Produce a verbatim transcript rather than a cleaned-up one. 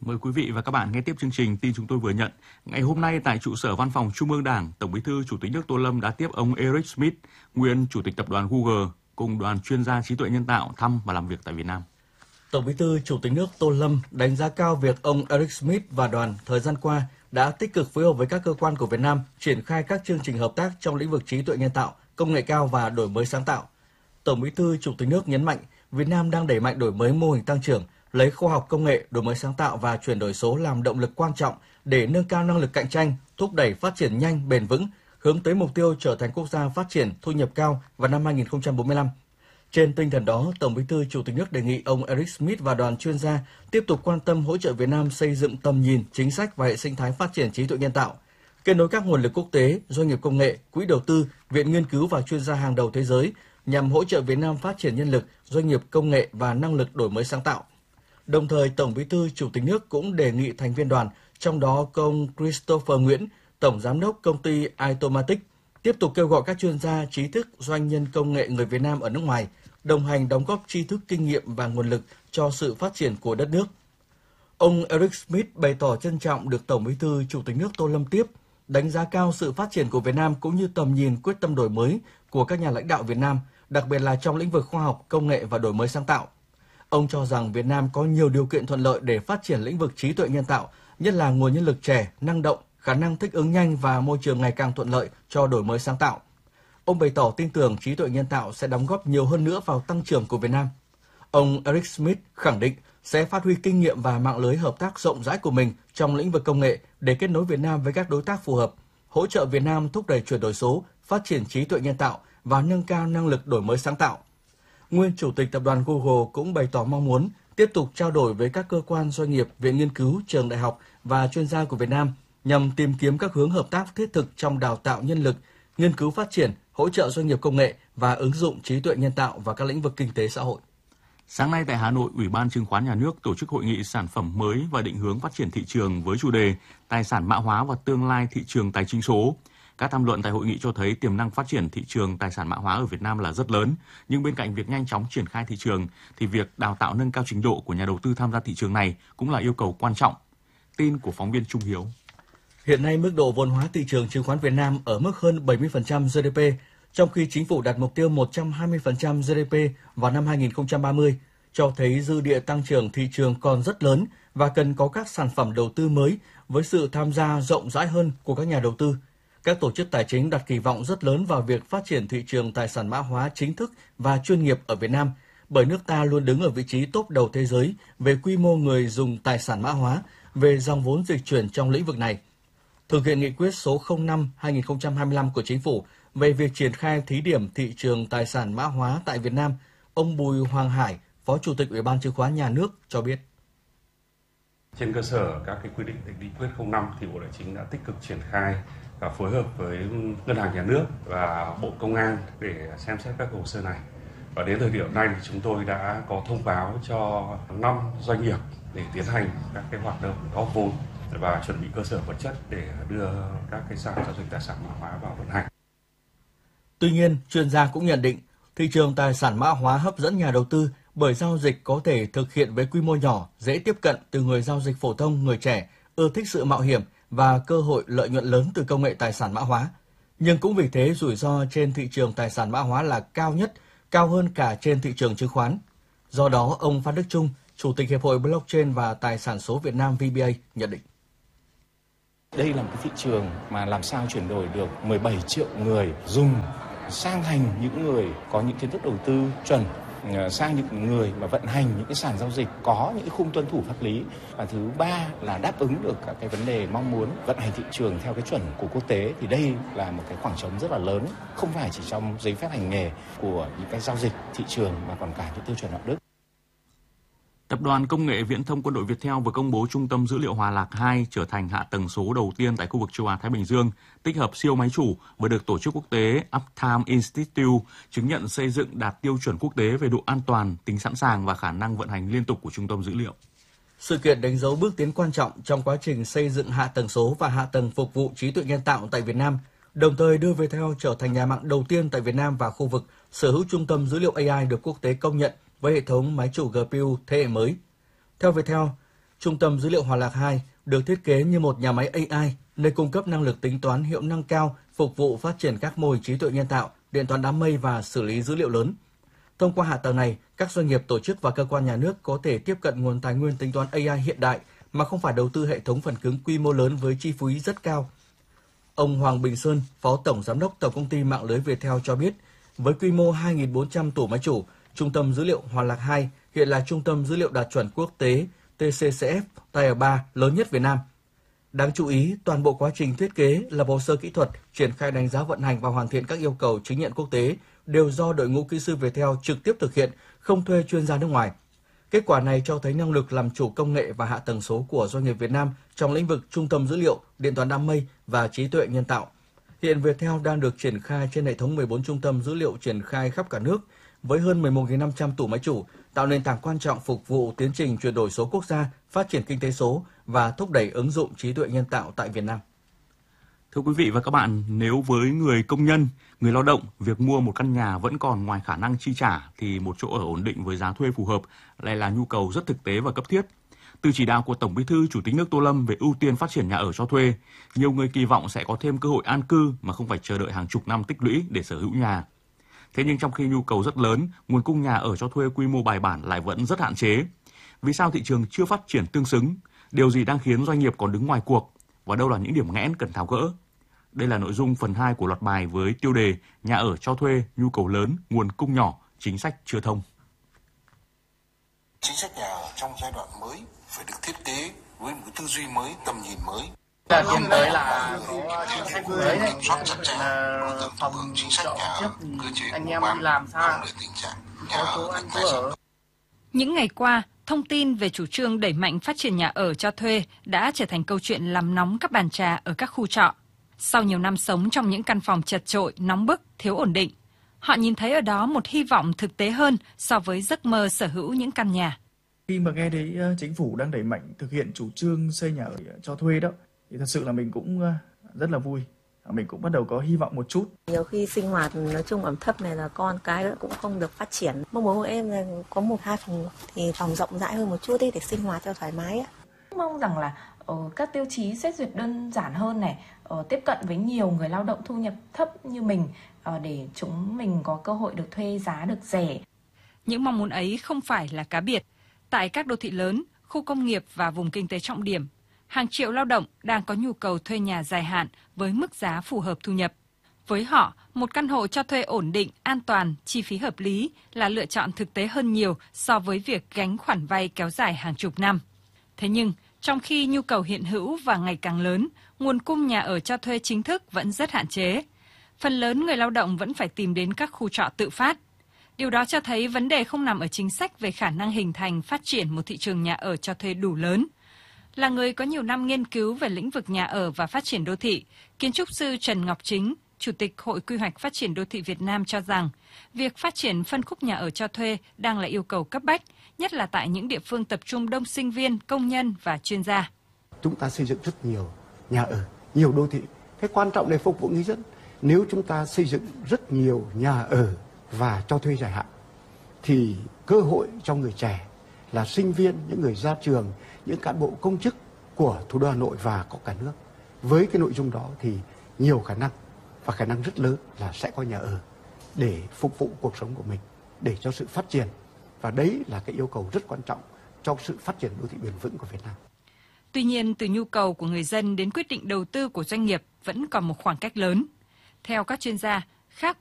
Mời quý vị và các bạn nghe tiếp chương trình tin chúng tôi vừa nhận. Ngày hôm nay tại trụ sở Văn phòng Trung ương Đảng, Tổng Bí thư Chủ tịch nước Tô Lâm đã tiếp ông Eric Schmidt, nguyên Chủ tịch Tập đoàn Google, cùng đoàn chuyên gia trí tuệ nhân tạo thăm và làm việc tại Việt Nam. Tổng Bí thư Chủ tịch nước Tô Lâm đánh giá cao việc ông Eric Schmidt và đoàn thời gian qua đã tích cực phối hợp với các cơ quan của Việt Nam triển khai các chương trình hợp tác trong lĩnh vực trí tuệ nhân tạo, công nghệ cao và đổi mới sáng tạo. Tổng Bí thư Chủ tịch nước nhấn mạnh Việt Nam đang đẩy mạnh đổi mới mô hình tăng trưởng, lấy khoa học công nghệ, đổi mới sáng tạo và chuyển đổi số làm động lực quan trọng để nâng cao năng lực cạnh tranh, thúc đẩy phát triển nhanh, bền vững, hướng tới mục tiêu trở thành quốc gia phát triển thu nhập cao vào năm hai không bốn lăm. Trên tinh thần đó, Tổng Bí thư Chủ tịch nước đề nghị ông Eric Schmidt và đoàn chuyên gia tiếp tục quan tâm hỗ trợ Việt Nam xây dựng tầm nhìn, chính sách và hệ sinh thái phát triển trí tuệ nhân tạo, kết nối các nguồn lực quốc tế, doanh nghiệp công nghệ, quỹ đầu tư, viện nghiên cứu và chuyên gia hàng đầu thế giới nhằm hỗ trợ Việt Nam phát triển nhân lực, doanh nghiệp công nghệ và năng lực đổi mới sáng tạo. Đồng thời, Tổng Bí thư Chủ tịch nước cũng đề nghị thành viên đoàn, trong đó có ông Christopher Nguyễn, Tổng Giám đốc công ty Automatic, tiếp tục kêu gọi các chuyên gia, trí thức, doanh nhân công nghệ người Việt Nam ở nước ngoài đồng hành đóng góp tri thức, kinh nghiệm và nguồn lực cho sự phát triển của đất nước. Ông Eric Schmidt bày tỏ trân trọng được Tổng Bí thư Chủ tịch nước Tô Lâm tiếp, đánh giá cao sự phát triển của Việt Nam cũng như tầm nhìn quyết tâm đổi mới của các nhà lãnh đạo Việt Nam, đặc biệt là trong lĩnh vực khoa học, công nghệ và đổi mới sáng tạo. Ông cho rằng Việt Nam có nhiều điều kiện thuận lợi để phát triển lĩnh vực trí tuệ nhân tạo, nhất là nguồn nhân lực trẻ, năng động, khả năng thích ứng nhanh và môi trường ngày càng thuận lợi cho đổi mới sáng tạo. Ông bày tỏ tin tưởng trí tuệ nhân tạo sẽ đóng góp nhiều hơn nữa vào tăng trưởng của Việt Nam. Ông Eric Schmidt khẳng định sẽ phát huy kinh nghiệm và mạng lưới hợp tác rộng rãi của mình trong lĩnh vực công nghệ để kết nối Việt Nam với các đối tác phù hợp, hỗ trợ Việt Nam thúc đẩy chuyển đổi số, phát triển trí tuệ nhân tạo và nâng cao năng lực đổi mới sáng tạo. Nguyên Chủ tịch Tập đoàn Google cũng bày tỏ mong muốn tiếp tục trao đổi với các cơ quan, doanh nghiệp, viện nghiên cứu, trường đại học và chuyên gia của Việt Nam nhằm tìm kiếm các hướng hợp tác thiết thực trong đào tạo nhân lực, nghiên cứu phát triển, hỗ trợ doanh nghiệp công nghệ và ứng dụng trí tuệ nhân tạo vào các lĩnh vực kinh tế xã hội. Sáng nay tại Hà Nội, Ủy ban Chứng khoán Nhà nước tổ chức hội nghị sản phẩm mới và định hướng phát triển thị trường với chủ đề Tài sản mã hóa và tương lai thị trường tài chính số. Các tham luận tại hội nghị cho thấy tiềm năng phát triển thị trường tài sản mã hóa ở Việt Nam là rất lớn, nhưng bên cạnh việc nhanh chóng triển khai thị trường thì việc đào tạo nâng cao trình độ của nhà đầu tư tham gia thị trường này cũng là yêu cầu quan trọng. Tin của phóng viên Trung Hiếu. Hiện nay mức độ vốn hóa thị trường chứng khoán Việt Nam ở mức hơn bảy mươi phần trăm giê đê pê, trong khi chính phủ đặt mục tiêu một trăm hai mươi phần trăm giê đê pê vào năm hai không ba mươi, cho thấy dư địa tăng trưởng thị trường còn rất lớn và cần có các sản phẩm đầu tư mới với sự tham gia rộng rãi hơn của các nhà đầu tư. Các tổ chức tài chính đặt kỳ vọng rất lớn vào việc phát triển thị trường tài sản mã hóa chính thức và chuyên nghiệp ở Việt Nam, bởi nước ta luôn đứng ở vị trí top đầu thế giới về quy mô người dùng tài sản mã hóa, về dòng vốn dịch chuyển trong lĩnh vực này. Thực hiện nghị quyết số không năm trên hai nghìn không trăm hai mươi lăm của Chính phủ về việc triển khai thí điểm thị trường tài sản mã hóa tại Việt Nam, ông Bùi Hoàng Hải, Phó Chủ tịch Ủy ban Chứng khoán Nhà nước cho biết. Trên cơ sở các cái quy định tại nghị quyết không năm thì Bộ Tài chính đã tích cực triển khai và phối hợp với Ngân hàng Nhà nước và Bộ Công an để xem xét các hồ sơ này. Và đến thời điểm này thì chúng tôi đã có thông báo cho năm doanh nghiệp để tiến hành các cái hoạt động góp vốn và chuẩn bị cơ sở vật chất để đưa các cái sàn giao dịch tài sản mã hóa vào vận hành. Tuy nhiên, chuyên gia cũng nhận định thị trường tài sản mã hóa hấp dẫn nhà đầu tư bởi giao dịch có thể thực hiện với quy mô nhỏ, dễ tiếp cận từ người giao dịch phổ thông, người trẻ, ưa thích sự mạo hiểm và cơ hội lợi nhuận lớn từ công nghệ tài sản mã hóa. Nhưng cũng vì thế rủi ro trên thị trường tài sản mã hóa là cao nhất, cao hơn cả trên thị trường chứng khoán. Do đó, ông Phan Đức Trung, Chủ tịch Hiệp hội Blockchain và Tài sản số Việt Nam vê bê a nhận định. Đây là một cái thị trường mà làm sao chuyển đổi được mười bảy triệu người dùng sang thành những người có những kiến thức đầu tư chuẩn, sang những người mà vận hành những cái sàn giao dịch có những cái khung tuân thủ pháp lý, và thứ ba là đáp ứng được các cái vấn đề mong muốn vận hành thị trường theo cái chuẩn của quốc tế. Thì đây là một cái khoảng trống rất là lớn, không phải chỉ trong giấy phép hành nghề của những cái giao dịch thị trường mà còn cả những tiêu chuẩn đạo đức. Tập đoàn Công nghệ Viễn thông Quân đội Viettel vừa công bố Trung tâm Dữ liệu Hòa Lạc hai trở thành hạ tầng số đầu tiên tại khu vực châu Á-Thái Bình Dương, tích hợp siêu máy chủ và được Tổ chức Quốc tế Uptime Institute chứng nhận xây dựng đạt tiêu chuẩn quốc tế về độ an toàn, tính sẵn sàng và khả năng vận hành liên tục của trung tâm dữ liệu. Sự kiện đánh dấu bước tiến quan trọng trong quá trình xây dựng hạ tầng số và hạ tầng phục vụ trí tuệ nhân tạo tại Việt Nam, đồng thời đưa Viettel trở thành nhà mạng đầu tiên tại Việt Nam và khu vực sở hữu trung tâm dữ liệu a i được quốc tế công nhận với hệ thống máy chủ giê pê u thế hệ mới. Theo Viettel, Trung tâm Dữ liệu Hòa Lạc hai được thiết kế như một nhà máy a i nơi cung cấp năng lực tính toán hiệu năng cao phục vụ phát triển các mô hình trí tuệ nhân tạo, điện toán đám mây và xử lý dữ liệu lớn. Thông qua hạ tầng này, các doanh nghiệp, tổ chức và cơ quan nhà nước có thể tiếp cận nguồn tài nguyên tính toán a i hiện đại mà không phải đầu tư hệ thống phần cứng quy mô lớn với chi phí rất cao. Ông Hoàng Bình Sơn, Phó Tổng Giám đốc Tổng Công ty Mạng lưới Viettel cho biết, với quy mô hai nghìn bốn trăm tổ máy chủ, Trung tâm Dữ liệu Hòa Lạc hai hiện là trung tâm dữ liệu đạt chuẩn quốc tế T C C F Tier ba lớn nhất Việt Nam. Đáng chú ý, toàn bộ quá trình thiết kế, lập hồ sơ kỹ thuật, triển khai đánh giá vận hành và hoàn thiện các yêu cầu chứng nhận quốc tế đều do đội ngũ kỹ sư Viettel trực tiếp thực hiện, không thuê chuyên gia nước ngoài. Kết quả này cho thấy năng lực làm chủ công nghệ và hạ tầng số của doanh nghiệp Việt Nam trong lĩnh vực trung tâm dữ liệu, điện toán đám mây và trí tuệ nhân tạo. Hiện Viettel đang được triển khai trên hệ thống mười bốn trung tâm dữ liệu triển khai khắp cả nước với hơn mười một nghìn năm trăm tủ máy chủ, tạo nền tảng quan trọng phục vụ tiến trình chuyển đổi số quốc gia, phát triển kinh tế số và thúc đẩy ứng dụng trí tuệ nhân tạo tại Việt Nam. Thưa quý vị và các bạn, nếu với người công nhân, người lao động, việc mua một căn nhà vẫn còn ngoài khả năng chi trả thì một chỗ ở ổn định với giá thuê phù hợp lại là nhu cầu rất thực tế và cấp thiết. Từ chỉ đạo của Tổng Bí thư Chủ tịch nước Tô Lâm về ưu tiên phát triển nhà ở cho thuê, nhiều người kỳ vọng sẽ có thêm cơ hội an cư mà không phải chờ đợi hàng chục năm tích lũy để sở hữu nhà. Thế nhưng trong khi nhu cầu rất lớn, nguồn cung nhà ở cho thuê quy mô bài bản lại vẫn rất hạn chế. Vì sao thị trường chưa phát triển tương xứng? Điều gì đang khiến doanh nghiệp còn đứng ngoài cuộc? Và đâu là những điểm nghẽn cần tháo gỡ? Đây là nội dung phần hai của loạt bài với tiêu đề Nhà ở cho thuê, nhu cầu lớn, nguồn cung nhỏ, chính sách chưa thông. Chính sách nhà ở trong giai đoạn mới phải được thiết kế với một tư duy mới, tầm nhìn mới. Tiến tới là có chính sách mới đấy, là phòng trọ trước thì anh em đi làm sao có chỗ ăn chỗ ở. Những ngày qua, thông tin về chủ trương đẩy mạnh phát triển nhà ở cho thuê đã trở thành câu chuyện làm nóng các bàn trà ở các khu trọ. Sau nhiều năm sống trong những căn phòng chật chội, nóng bức, thiếu ổn định, họ nhìn thấy ở đó một hy vọng thực tế hơn so với giấc mơ sở hữu những căn nhà. Khi mà nghe thấy chính phủ đang đẩy mạnh thực hiện chủ trương xây nhà ở cho thuê đó, thì thật sự là mình cũng rất là vui. Mình cũng bắt đầu có hy vọng một chút. Nhiều khi sinh hoạt nói chung ẩm thấp này là con cái cũng không được phát triển. Mong muốn của em là có một hai phòng thì phòng rộng rãi hơn một chút đi để sinh hoạt cho thoải mái. Mong rằng là uh, các tiêu chí xét duyệt đơn giản hơn này, uh, tiếp cận với nhiều người lao động thu nhập thấp như mình uh, để chúng mình có cơ hội được thuê giá được rẻ. Những mong muốn ấy không phải là cá biệt. Tại các đô thị lớn, khu công nghiệp và vùng kinh tế trọng điểm, hàng triệu lao động đang có nhu cầu thuê nhà dài hạn với mức giá phù hợp thu nhập. Với họ, một căn hộ cho thuê ổn định, an toàn, chi phí hợp lý là lựa chọn thực tế hơn nhiều so với việc gánh khoản vay kéo dài hàng chục năm. Thế nhưng, trong khi nhu cầu hiện hữu và ngày càng lớn, nguồn cung nhà ở cho thuê chính thức vẫn rất hạn chế. Phần lớn người lao động vẫn phải tìm đến các khu trọ tự phát. Điều đó cho thấy vấn đề không nằm ở chính sách về khả năng hình thành, phát triển một thị trường nhà ở cho thuê đủ lớn. Là người có nhiều năm nghiên cứu về lĩnh vực nhà ở và phát triển đô thị, kiến trúc sư Trần Ngọc Chính, Chủ tịch Hội Quy hoạch Phát triển Đô thị Việt Nam cho rằng, việc phát triển phân khúc nhà ở cho thuê đang là yêu cầu cấp bách, nhất là tại những địa phương tập trung đông sinh viên, công nhân và chuyên gia. Chúng ta xây dựng rất nhiều nhà ở, nhiều đô thị. Cái quan trọng để phục vụ người dân. Nếu chúng ta xây dựng rất nhiều nhà ở và cho thuê dài hạn, thì cơ hội cho người trẻ là sinh viên, những người ra trường, những cán bộ công chức của thủ đô Hà Nội và có cả nước. Với cái nội dung đó thì nhiều khả năng và khả năng rất lớn là sẽ có nhà ở để phục vụ cuộc sống của mình, để cho sự phát triển. Và đấy là cái yêu cầu rất quan trọng cho sự phát triển đô thị bền vững của Việt Nam. Tuy nhiên, từ nhu cầu của người dân đến quyết định đầu tư của doanh nghiệp vẫn còn một khoảng cách lớn. Theo các chuyên gia, khác